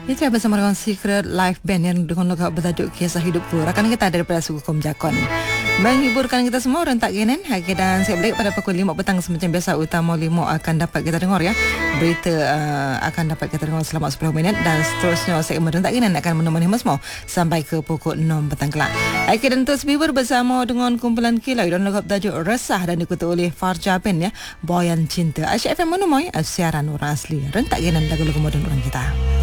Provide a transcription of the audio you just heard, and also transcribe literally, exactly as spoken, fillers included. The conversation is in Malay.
Kita bersama dengan Secret Live Band yang dengan logo bertajuk Kisah Hidupku. Rakan kita daripada suku Kom Jakon menghiburkan kita semua rentak genen. Okay, dan saya balik pada pukul lima petang semacam biasa. Utama lima akan dapat kita dengar ya. Berita uh, akan dapat kita dengar selama sepuluh minit dan seterusnya segmen rentak genen akan menemani semua sampai ke pukul enam petang kelak. Okay, dan terus bibur bersama dengan kumpulan Kilau dan logo bertajuk Resah dan diikuti oleh Farja Band ya. Boyan Cinta. Asyik F M menemui siaran orang asli rentak genen lagu-lagu moden orang kita.